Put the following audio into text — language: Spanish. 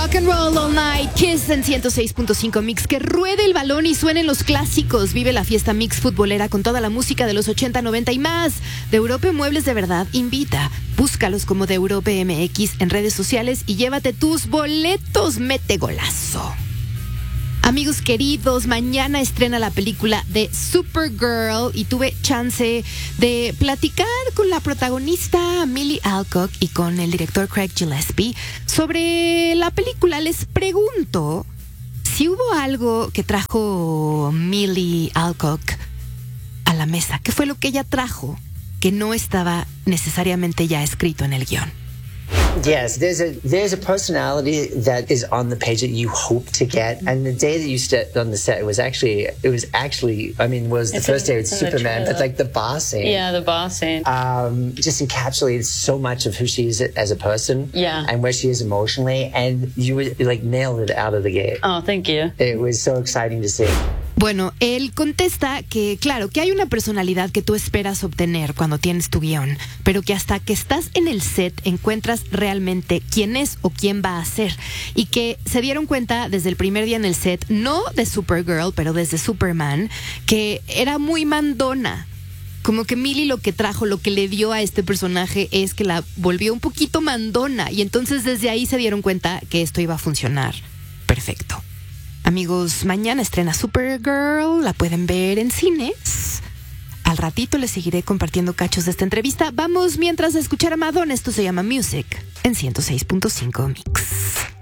Rock and Roll All Night, Kiss en 106.5 Mix. Que ruede el balón y suenen los clásicos. Vive la fiesta Mix futbolera con toda la música de los 80, 90 y más. De Europa Muebles de Verdad invita. Búscalos como de Europa MX en redes sociales y llévate tus boletos. Mete golazo. Amigos queridos, mañana estrena la película de Supergirl y tuve chance de platicar con la protagonista Millie Alcock y con el director Craig Gillespie sobre la película. Les pregunto si hubo algo que trajo Millie Alcock a la mesa. ¿Qué fue lo que ella trajo que no estaba necesariamente ya escrito en el guión? Yes, there's a personality that is on the page that you hope to get, and the day that you stepped on the set, it was actually I mean, was the first day with Superman, but like the boss scene. Yeah, the boss scene. Just encapsulates so much of who she is as a person. Yeah. And where she is emotionally, and you like nailed it out of the gate. Oh, thank you. It was so exciting to see. Bueno, él contesta que, claro, que hay una personalidad que tú esperas obtener cuando tienes tu guión, pero que hasta que estás en el set encuentras realmente quién es o quién va a ser. Y que se dieron cuenta desde el primer día en el set, no de Supergirl, pero desde Superman, que era muy mandona. Como que Millie lo que trajo, lo que le dio a este personaje es que la volvió un poquito mandona. Y entonces desde ahí se dieron cuenta que esto iba a funcionar perfecto. Amigos, mañana estrena Supergirl, la pueden ver en cines. Al ratito les seguiré compartiendo cachos de esta entrevista. Vamos mientras a escuchar a Madonna, esto se llama Music en 106.5 Mix.